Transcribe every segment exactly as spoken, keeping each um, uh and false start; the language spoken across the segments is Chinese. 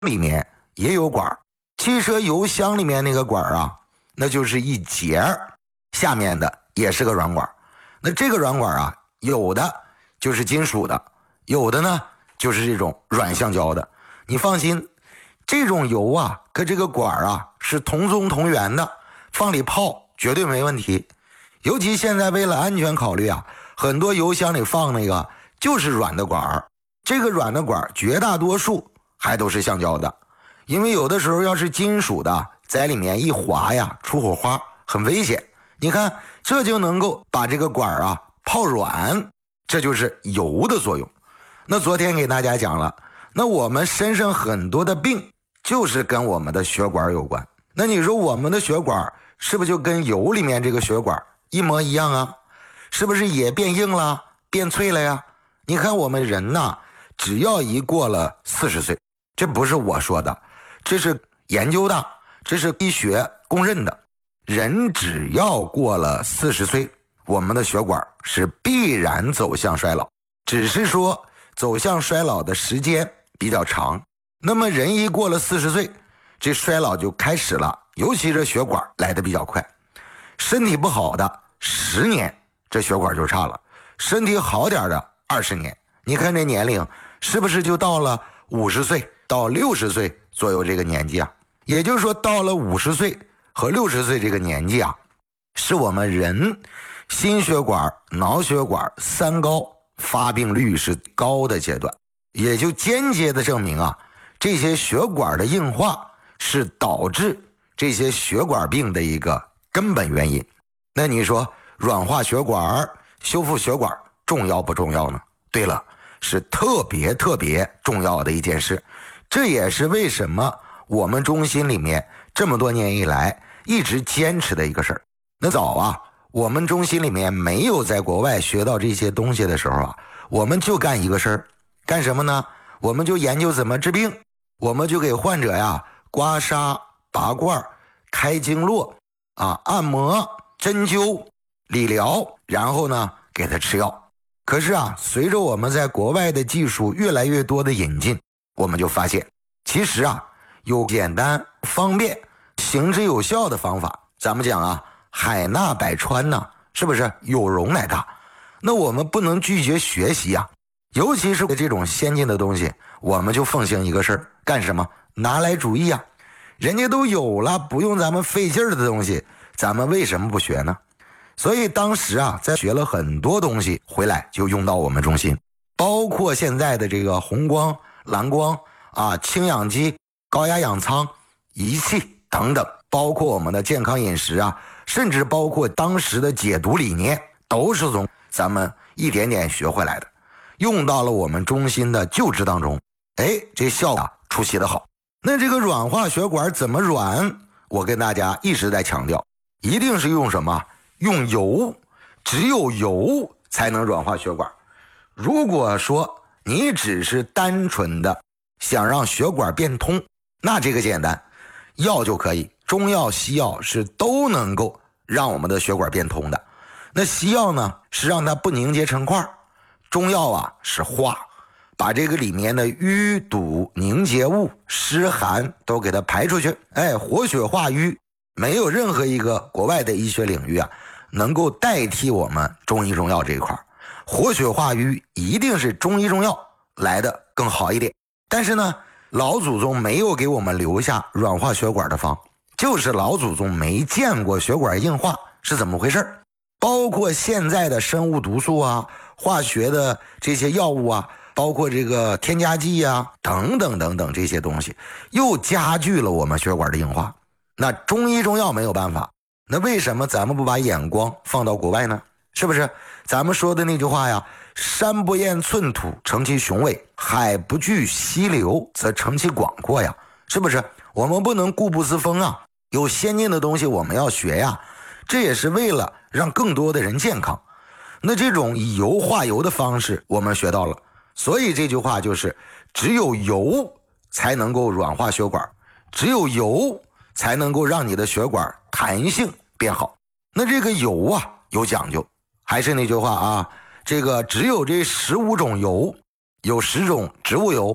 里面也有管，汽车油箱里面那个管啊，那就是一节，下面的也是个软管。那这个软管啊，有的就是金属的，有的呢就是这种软橡胶的。你放心，这种油啊跟这个管啊是同宗同源的，放里泡绝对没问题。尤其现在为了安全考虑啊，很多油箱里放那个就是软的管，这个软的管绝大多数还都是橡胶的，因为有的时候要是金属的在里面一滑呀，出火花很危险。你看这就能够把这个管啊泡软，这就是油的作用。那昨天给大家讲了，那我们身上很多的病就是跟我们的血管有关。那你说我们的血管是不是就跟油里面这个血管一模一样啊？是不是也变硬了变脆了呀？你看我们人呐，只要一过了四十岁，这不是我说的，这是研究的，这是医学公认的，人只要过了四十岁，我们的血管是必然走向衰老，只是说走向衰老的时间比较长。那么人一过了四十岁，这衰老就开始了，尤其这血管来得比较快。身体不好的十年这血管就差了，身体好点的二十年。你看这年龄是不是就到了五十岁到六十岁左右这个年纪啊？也就是说到了五十岁和六十岁这个年纪啊，是我们人心血管脑血管三高发病率是高的阶段，也就间接的证明啊，这些血管的硬化是导致这些血管病的一个根本原因。那你说软化血管修复血管重要不重要呢？对了，是特别特别重要的一件事。这也是为什么我们中心里面这么多年以来一直坚持的一个事儿。那早啊，我们中心里面没有在国外学到这些东西的时候啊，我们就干一个事儿，干什么呢？我们就研究怎么治病，我们就给患者呀刮痧、拔罐、开经络啊、按摩、针灸、理疗，然后呢给他吃药。可是啊，随着我们在国外的技术越来越多的引进，我们就发现其实啊有简单方便行之有效的方法。咱们讲啊，海纳百川呢，是不是有容乃大？那我们不能拒绝学习啊，尤其是这种先进的东西，我们就奉行一个事儿，干什么？拿来主义啊！人家都有了，不用咱们费劲儿的东西，咱们为什么不学呢？所以当时啊，在学了很多东西回来，就用到我们中心，包括现在的这个红光、蓝光啊、氢氧机、高压氧舱、仪器等等，包括我们的健康饮食啊，甚至包括当时的解毒理念，都是从咱们一点点学回来的，用到了我们中心的救治当中。哎，这效果出奇的好。那这个软化血管怎么软？我跟大家一直在强调，一定是用什么？用油，只有油才能软化血管。如果说你只是单纯的想让血管变通，那这个简单，药就可以，中药西药是都能够让我们的血管变通的。那西药呢是让它不凝结成块，中药啊是化，把这个里面的淤堵凝结物湿寒都给它排出去。哎，活血化瘀，没有任何一个国外的医学领域啊能够代替我们中医中药这一块。活血化瘀一定是中医中药来的更好一点。但是呢，老祖宗没有给我们留下软化血管的方，就是老祖宗没见过血管硬化是怎么回事。包括现在的生物毒素啊、化学的这些药物啊，包括这个添加剂啊等等等等，这些东西又加剧了我们血管的硬化。那中医中药没有办法，那为什么咱们不把眼光放到国外呢？是不是咱们说的那句话呀，山不厌寸土成其雄伟，海不惧溪流则成其广阔呀，是不是？我们不能固步自封啊，有先进的东西我们要学呀，这也是为了让更多的人健康。那这种以油化油的方式我们学到了，所以这句话就是只有油才能够软化血管，只有油才能够让你的血管弹性变好。那这个油啊有讲究，还是那句话啊，这个只有这十五种油，有十种植物油，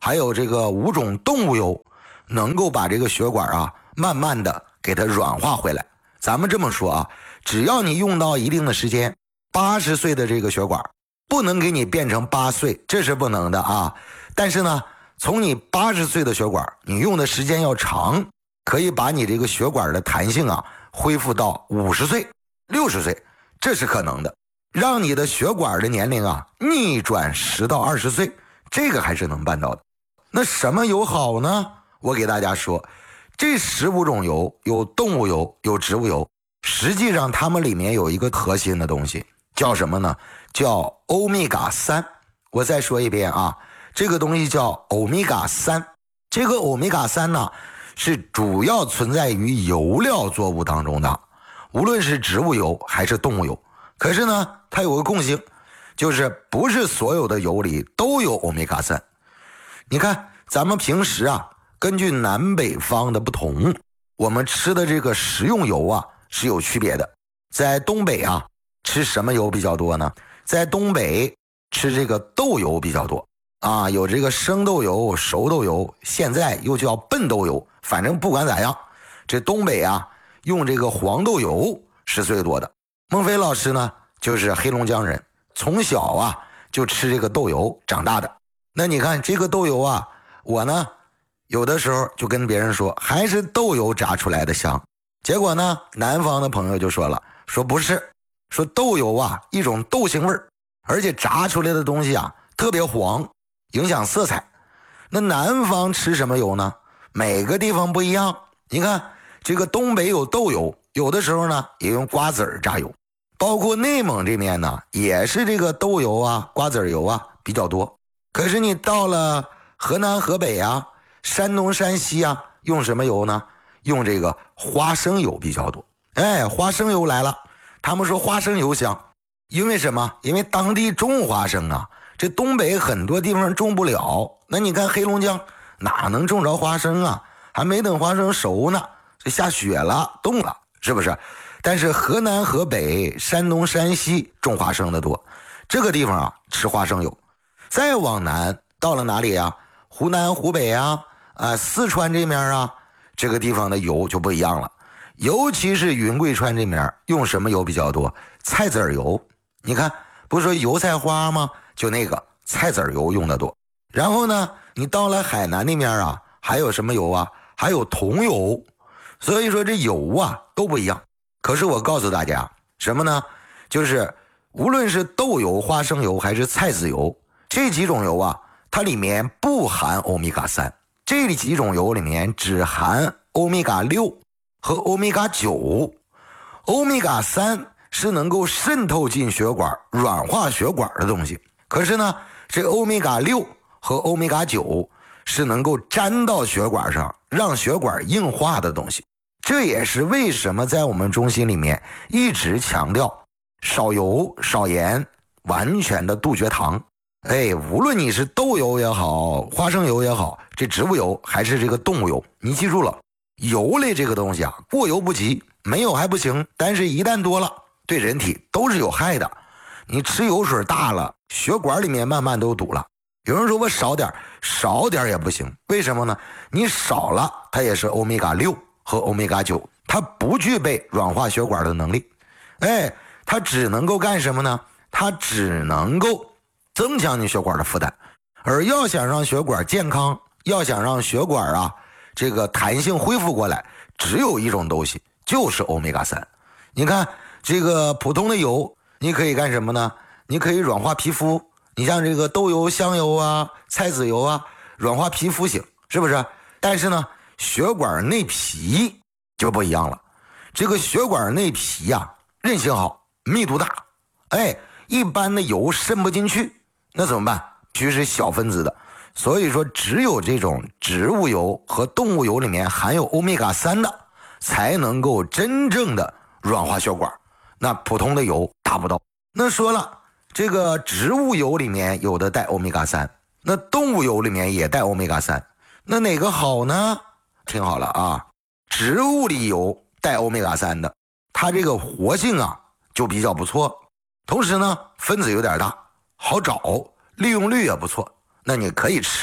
还有这个五种动物油，能够把这个血管啊慢慢的给它软化回来。咱们这么说啊，只要你用到一定的时间，八十岁的这个血管不能给你变成八岁，这是不能的啊。但是呢，从你八十岁的血管，你用的时间要长，可以把你这个血管的弹性啊恢复到五十岁、六十岁，这是可能的。让你的血管的年龄啊逆转十到二十岁，这个还是能办到的。那什么油好呢？我给大家说，这十五种油，有动物油，有植物油，实际上它们里面有一个核心的东西，叫什么呢？叫欧米伽三。我再说一遍啊，这个东西叫欧米伽三。这个欧米伽三呢，是主要存在于油料作物当中的，无论是植物油还是动物油。可是呢，它有个共性，就是不是所有的油里都有欧米伽三。你看，咱们平时啊，根据南北方的不同，我们吃的这个食用油啊是有区别的。在东北啊，吃什么油比较多呢？在东北吃这个豆油比较多啊，有这个生豆油、熟豆油，现在又叫笨豆油。反正不管咋样，这东北啊用这个黄豆油是最多的。孟非老师呢，就是黑龙江人，从小啊就吃这个豆油长大的。那你看这个豆油啊，我呢有的时候就跟别人说，还是豆油炸出来的香。结果呢，南方的朋友就说了，说不是，说豆油啊一种豆腥味儿，而且炸出来的东西啊特别黄，影响色彩。那南方吃什么油呢？每个地方不一样。你看这个东北有豆油，有的时候呢也用瓜子儿榨油。包括内蒙这边呢，也是这个豆油啊、瓜子油啊比较多。可是你到了河南、河北啊、山东、山西啊，用什么油呢？用这个花生油比较多。哎，花生油来了，他们说花生油香，因为什么？因为当地种花生啊，这东北很多地方种不了。那你看黑龙江哪能种着花生啊？还没等花生熟呢，这下雪了，冻了，是不是？但是河南、河北、山东、山西种花生的多，这个地方啊吃花生油。再往南到了哪里啊？湖南、湖北啊，啊四川这面啊，这个地方的油就不一样了。尤其是云贵川这面用什么油比较多？菜籽油。你看，不是说油菜花吗？就那个菜籽油用的多。然后呢，你到了海南那面啊，还有什么油啊？还有桐油。所以说这油啊都不一样。可是我告诉大家什么呢？就是无论是豆油、花生油还是菜籽油，这几种油啊，它里面不含欧米伽三。这几种油里面只含欧米伽六和欧米伽九。欧米伽三是能够渗透进血管、软化血管的东西。可是呢，这欧米伽六和欧米伽九是能够粘到血管上，让血管硬化的东西。这也是为什么在我们中心里面一直强调少油少盐，完全的杜绝糖。哎，无论你是豆油也好，花生油也好，这植物油还是这个动物油，你记住了，油类这个东西啊，过犹不及，没有还不行，但是一旦多了，对人体都是有害的。你吃油水大了，血管里面慢慢都堵了。有人说我少点，少点也不行，为什么呢？你少了，它也是欧米伽六和欧米伽九，它不具备软化血管的能力。哎，它只能够干什么呢？它只能够增强你血管的负担。而要想让血管健康，要想让血管啊这个弹性恢复过来，只有一种东西，就是欧米伽三。你看这个普通的油，你可以干什么呢？你可以软化皮肤，你像这个豆油、香油啊、菜籽油啊，软化皮肤型，是不是？但是呢，血管内皮就不一样了。这个血管内皮呀、啊，韧性好，密度大，哎，一般的油渗不进去，那怎么办？必须是小分子的。所以说，只有这种植物油和动物油里面含有欧米伽三的，才能够真正的软化血管。那普通的油达不到。那说了，这个植物油里面有的带欧米伽三，那动物油里面也带欧米伽三，那哪个好呢？听好了啊，植物里油带欧米伽三的，它这个活性啊就比较不错，同时呢分子有点大，好找，利用率也不错，那你可以吃。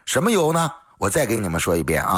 什么油呢？我再给你们说一遍啊。